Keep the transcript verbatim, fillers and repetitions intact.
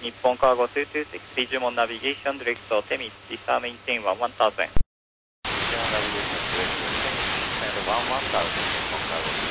日本カーゴににろく、Please Jumon Navigation Direct Temis, Visa Maintain ワンワンゼロゼロ。Jumon Navigation Direct Temis and ワンワンゼロゼロ、日本カーゴ